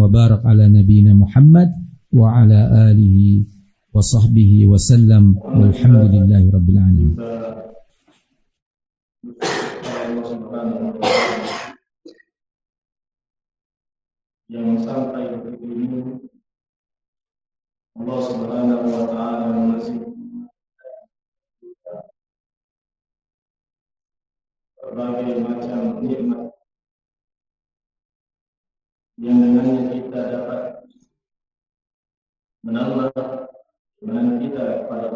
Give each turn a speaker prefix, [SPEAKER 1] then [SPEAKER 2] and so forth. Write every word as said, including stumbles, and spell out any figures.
[SPEAKER 1] wa barak ala nabiyyina Muhammad wa ala alihi wa sahbihi wa sallam walhamdulillahi rabbil alamin.
[SPEAKER 2] Yang sampai detik ini Allah Subhanahu wa taala masih berbagai macam nikmat yang dengannya kita dapat menambah iman kita kepada